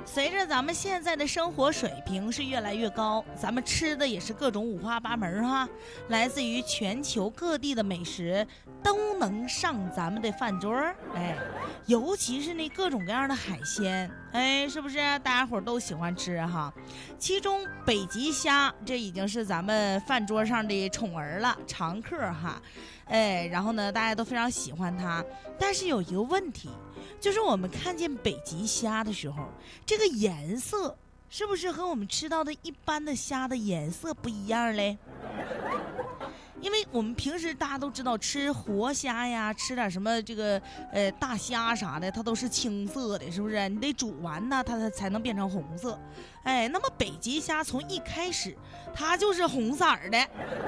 随着咱们现在的生活水平是越来越高，咱们吃的也是各种五花八门哈，来自于全球各地的美食都能上咱们的饭桌，尤其是那各种各样的海鲜，是不是大家伙都喜欢吃哈？其中北极虾这已经是咱们饭桌上的宠儿了，常客哈。然后呢，大家都非常喜欢它，但是有一个问题，就是我们看见北极虾的时候，这个颜色是不是和我们吃到的一般的虾的颜色不一样嘞？因为我们平时大家都知道吃活虾呀，吃点什么这个大虾啥的，它都是青色的，是不是？你得煮完呢，它才能变成红色。那么北极虾从一开始它就是红色的。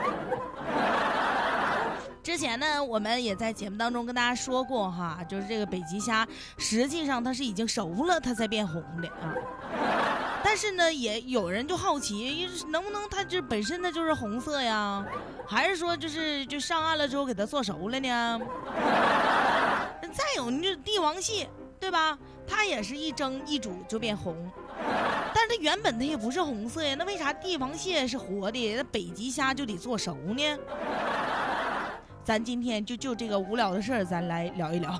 之前呢，我们也在节目当中跟大家说过哈，就是这个北极虾，实际上它是已经熟了，它才变红的啊。但是呢，也有人就好奇，能不能它这本身它就是红色呀？还是说就上岸了之后给它做熟了呢？再有，你这帝王蟹，对吧？它也是一蒸一煮就变红，但是它原本它也不是红色呀，那为啥帝王蟹是活的，那北极虾就得做熟呢？咱今天就这个无聊的事儿，咱来聊一聊。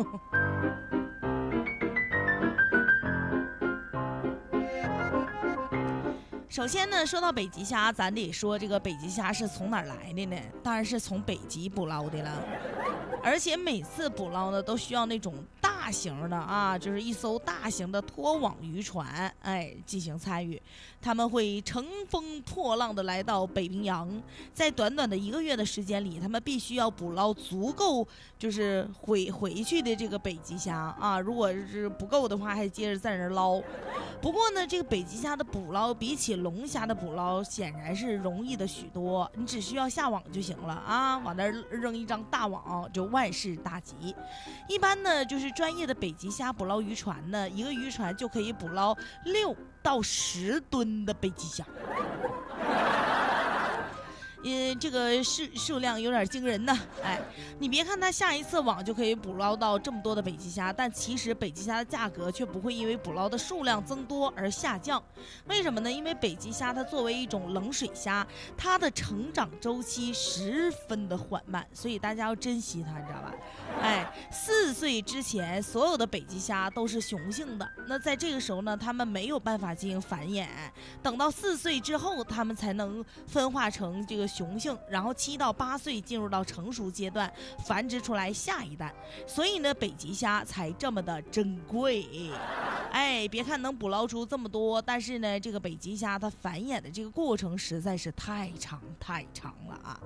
首先呢，说到北极虾，咱得说这个北极虾是从哪儿来的呢？当然是从北极捕捞的了。而且每次捕捞呢，都需要那种大型的啊，就是一艘大型的拖网渔船，进行参与。他们会乘风破浪的来到北冰洋，在短短的1个月的时间里，他们必须要捕捞足够，就是回去的这个北极虾啊。如果是不够的话，还接着在那儿捞。不过呢，这个北极虾的捕捞比起龙虾的捕捞显然是容易的许多，你只需要下网就行了啊，往那儿扔一张大网就万事大吉。一般呢，就是专业的北极虾捕捞渔船呢，一个渔船就可以捕捞6到10吨的北极虾。这个数量有点惊人呢。你别看它下一次网就可以捕捞到这么多的北极虾，但其实北极虾的价格却不会因为捕捞的数量增多而下降。为什么呢？因为北极虾它作为一种冷水虾，它的成长周期十分的缓慢，所以大家要珍惜它，你知道吧？4岁之前，所有的北极虾都是雄性的，那在这个时候呢，它们没有办法进行繁衍，等到4岁之后，它们才能分化成这个雄性，然后7到8岁进入到成熟阶段，繁殖出来下一代。所以呢，北极虾才这么的珍贵。别看能捕捞出这么多，但是呢，这个北极虾它繁衍的这个过程实在是太长了啊。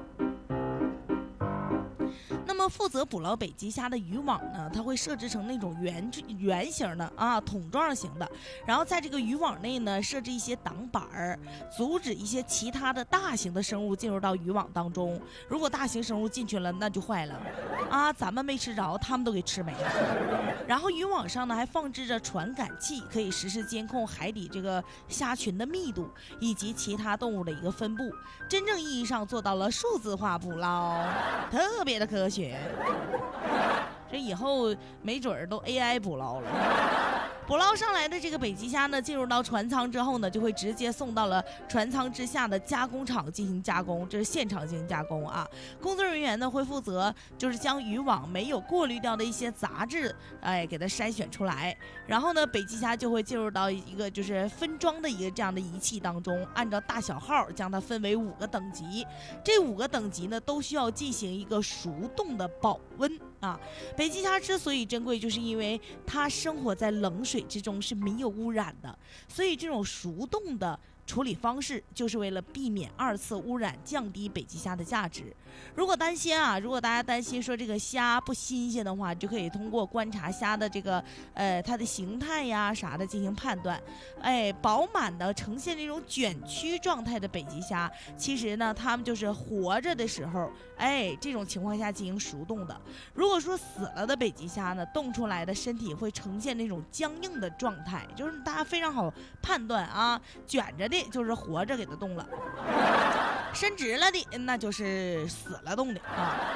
那么负责捕捞北极虾的渔网呢，它会设置成那种圆形的啊，桶状型的，然后在这个渔网内呢设置一些挡板儿，阻止一些其他的大型的生物进入到渔网当中。如果大型生物进去了，那就坏了啊，咱们没吃着，他们都给吃没了。然后渔网上呢还放置着传感器，可以实时监控海底这个虾群的密度以及其他动物的一个分布，真正意义上做到了数字化捕捞，特别的科学。这以后没准儿都 AI 捕捞了。捕捞上来的这个北极虾呢，进入到船舱之后呢，就会直接送到了船舱之下的加工厂进行加工，这是现场进行加工啊。工作人员呢会负责就是将渔网没有过滤掉的一些杂质，给它筛选出来。然后呢，北极虾就会进入到一个就是分装的一个这样的仪器当中，按照大小号将它分为5个等级。这5个等级呢都需要进行一个熟冻的保温啊。北极虾之所以珍贵，就是因为它生活在冷水之中是没有污染的，所以这种熟冻的处理方式就是为了避免2次污染，降低北极虾的价值。如果大家担心说这个虾不新鲜的话，就可以通过观察虾的这个它的形态呀啥的进行判断。饱满的呈现这种卷曲状态的北极虾，其实呢它们就是活着的时候这种情况下进行熟冻的。如果说死了的北极虾呢，冻出来的身体会呈现那种僵硬的状态，就是大家非常好判断啊，卷着的就是活着给它冻了，伸直了的那就是死了冻的啊。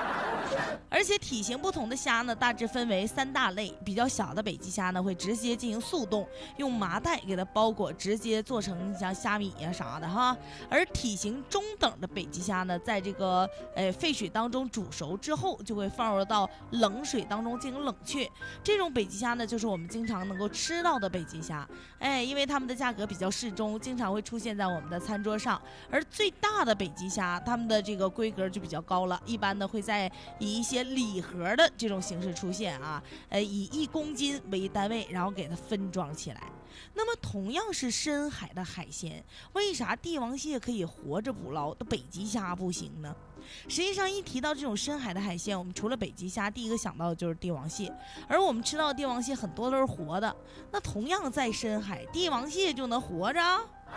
而且体型不同的虾呢，大致分为3大类。比较小的北极虾呢，会直接进行速冻，用麻袋给它包裹，直接做成像虾米呀啥的哈。而体型中等的北极虾呢，在这个沸水当中煮熟之后，就会放入到冷水当中进行冷却。这种北极虾呢，就是我们经常能够吃到的北极虾。因为它们的价格比较适中，经常会出现在我们的餐桌上。而最大的北极虾，它们的这个规格就比较高了，一般呢会以一些礼盒的这种形式出现啊，以1公斤为单位，然后给它分装起来。那么同样是深海的海鲜，为啥帝王蟹可以活着捕捞，的北极虾不行呢？实际上一提到这种深海的海鲜，我们除了北极虾，第一个想到的就是帝王蟹。而我们吃到的帝王蟹很多都是活的，那同样在深海，帝王蟹就能活着？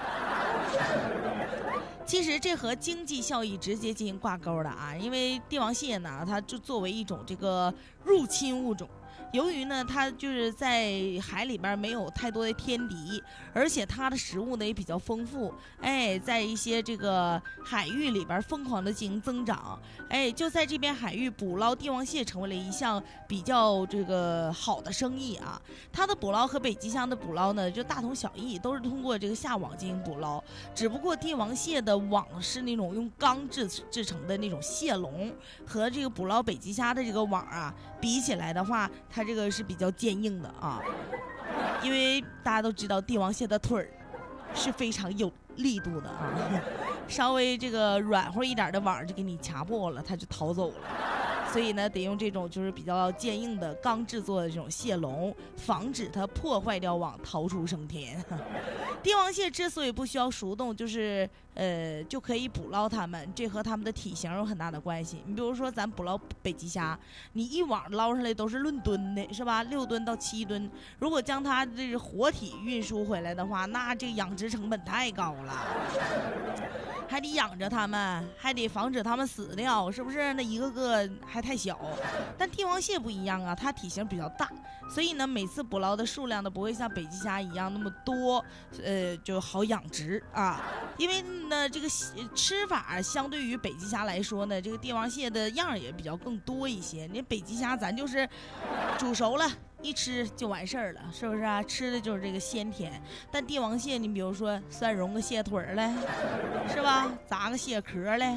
其实这和经济效益直接进行挂钩的啊，因为帝王蟹呢，它就作为一种这个入侵物种。由于呢，它就是在海里边没有太多的天敌，而且它的食物呢也比较丰富，在一些这个海域里边疯狂的进行增长，就在这边海域捕捞帝王蟹成为了一项比较这个好的生意啊。它的捕捞和北极虾的捕捞呢就大同小异，都是通过这个下网进行捕捞，只不过帝王蟹的网是那种用钢制成的那种蟹笼，和这个捕捞北极虾的这个网啊比起来的话，它这个是比较坚硬的啊，因为大家都知道帝王蟹的腿儿是非常有力度的啊，稍微这个软和一点的网就给你掐破了，它就逃走了。所以呢，得用这种就是比较坚硬的钢制作的这种蟹笼，防止它破坏掉网，逃出升天。帝王蟹之所以不需要熟冻，就是就可以捕捞它们，这和它们的体型有很大的关系。你比如说咱捕捞北极虾，你一网捞上来都是论吨的，是吧？6吨到7吨，如果将它这个活体运输回来的话，那这个养殖成本太高了。还得养着它们，还得防止它们死掉，是不是？那一个个还太小。但帝王蟹不一样啊，它体型比较大，所以呢，每次捕捞的数量呢不会像北极虾一样那么多，就好养殖啊。因为呢，这个吃法相对于北极虾来说呢，这个帝王蟹的样也比较更多一些。你北极虾咱就是煮熟了，一吃就完事儿了，是不是啊？吃的就是这个鲜甜。但帝王蟹，你比如说蒜蓉个蟹腿儿嘞，是吧？炸个蟹壳嘞，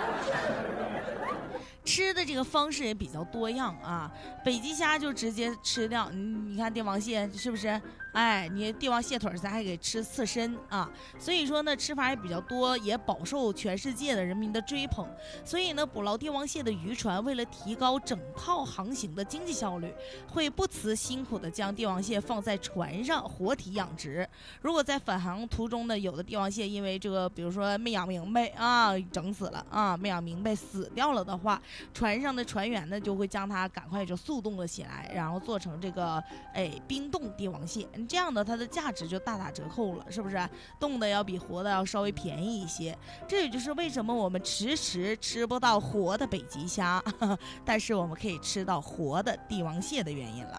吃的这个方式也比较多样啊。北极虾就直接吃掉，你看帝王蟹是不是？你帝王蟹腿咱还给吃刺身啊，所以说呢，吃法也比较多，也饱受全世界的人民的追捧。所以呢，捕捞帝王蟹的渔船为了提高整套航行的经济效率，会不辞辛苦的将帝王蟹放在船上活体养殖。如果在返航途中呢，有的帝王蟹因为这个，比如说没养明白啊，整死了啊，没养明白死掉了的话，船上的船员呢就会将它赶快就速冻了起来，然后做成这个冰冻帝王蟹。这样的它的价值就大打折扣了，是不是？冻的要比活的要稍微便宜一些，这也就是为什么我们迟迟吃不到活的北极虾，但是我们可以吃到活的帝王蟹的原因了。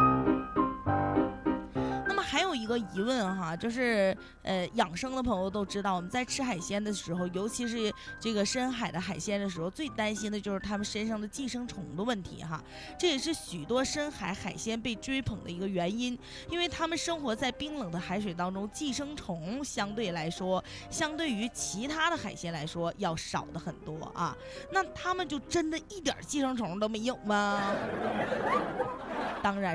还有一个疑问哈，就是养生的朋友都知道，我们在吃海鲜的时候，尤其是这个深海的海鲜的时候，最担心的就是它们身上的寄生虫的问题哈。这也是许多深海海鲜被追捧的一个原因，因为它们生活在冰冷的海水当中，寄生虫相对于其他的海鲜来说要少的很多啊。那它们就真的一点寄生虫都没有吗？当然